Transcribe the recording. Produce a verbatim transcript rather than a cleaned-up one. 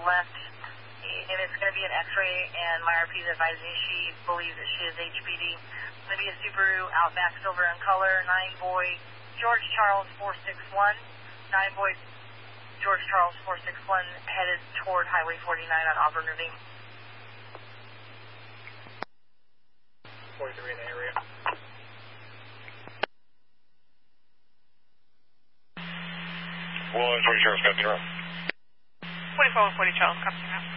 left, and it's going to be an X-ray, and my R P is advising she believes that she is H P D. It's going to be a Subaru Outback silver in color, nine boy George Charles four six one, nine boy George Charles four six one, headed toward Highway forty-nine on Auburn Ravine. forty-three in the area. one forty Charles, copy route. twenty-four one forty Charles, copy route.